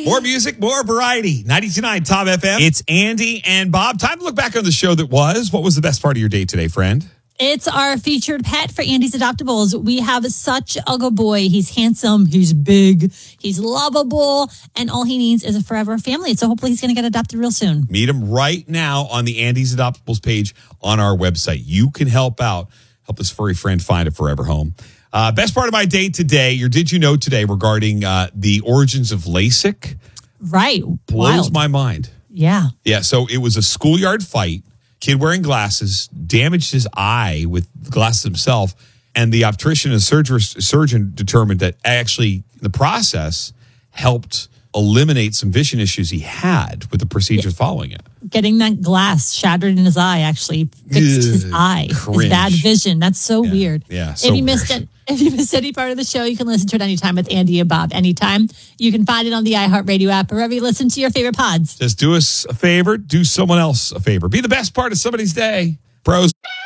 More music, more variety. 92.9 Top FM. It's Andy and Bob. Time to look back on the show that was. What was the best part of your day today, friend? It's our featured pet for Andy's Adoptables. We have such a good boy. He's handsome. He's big. He's lovable. And all he needs is a forever family. So hopefully he's going to get adopted real soon. Meet him right now on the Andy's Adoptables page on our website. You can help this furry friend find a forever home. Best part of my day today, your Did You Know today regarding the origins of LASIK. Right. Blows my mind. Yeah. Yeah, so it was a schoolyard fight. Kid wearing glasses, damaged his eye with the glasses himself, and the optician and surgeon determined that actually the process helped eliminate some vision issues he had with the procedure following it. Getting that glass shattered in his eye actually fixed his eye, cringe. his bad vision. That's so weird. Yeah, if you missed any part of the show, you can listen to it anytime with Andy and Bob. Anytime. You can find it on the iHeartRadio app or wherever you listen to your favorite pods. Just do us a favor, do someone else a favor. Be the best part of somebody's day. Pros.